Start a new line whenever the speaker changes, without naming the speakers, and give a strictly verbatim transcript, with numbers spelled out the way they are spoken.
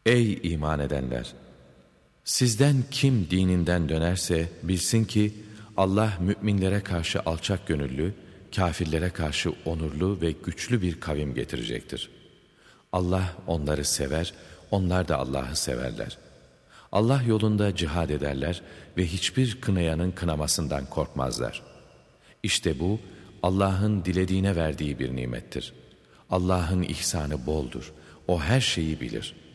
Ey iman edenler! Sizden kim dininden dönerse bilsin ki Allah müminlere karşı alçak gönüllü, kafirlere karşı onurlu ve güçlü bir kavim getirecektir. Allah onları sever, onlar da Allah'ı severler. Allah yolunda cihad ederler ve hiçbir kınayanın kınamasından korkmazlar. İşte bu Allah'ın dilediğine verdiği bir nimettir. Allah'ın ihsanı boldur. O her şeyi bilir.